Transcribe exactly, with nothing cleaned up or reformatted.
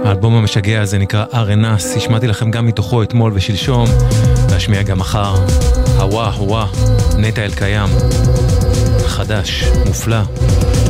האלבום המשגע הזה נקרא ארנס, השמעתי לכם גם מתוכו אתמול ושלשום, להשמיע גם מחר. הוואה, הוואה, נטע אלקיים, חדש, מופלא.